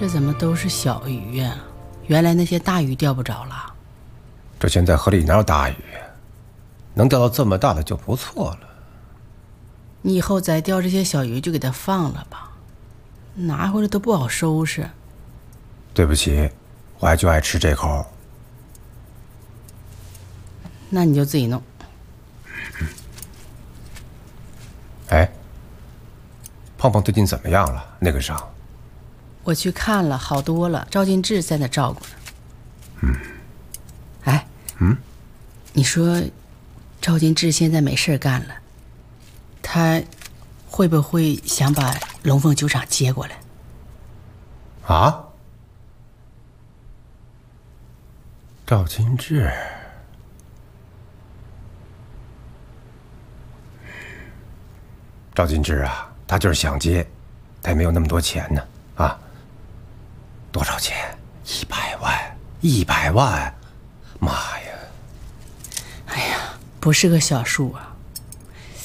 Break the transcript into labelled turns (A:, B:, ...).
A: 这怎么都是小鱼呀？原来那些大鱼钓不着了。
B: 这现在河里哪有大鱼？能钓到这么大的就不错了。
A: 你以后再钓这些小鱼就给它放了吧，拿回来都不好收拾。
B: 对不起，我就爱吃这口。
A: 那你就自己弄。
B: 哎，胖胖最近怎么样了？那个伤？
A: 我去看了，好多了。赵金志在那照顾呢。哎，你说赵金志现在没事干了，他会不会想把龙凤酒厂接过来？
B: 啊？赵金志，赵金志啊，他就是想接，他也没有那么多钱呢。啊，多少钱？100万！100万！妈呀！
A: 哎呀，不是个小数啊。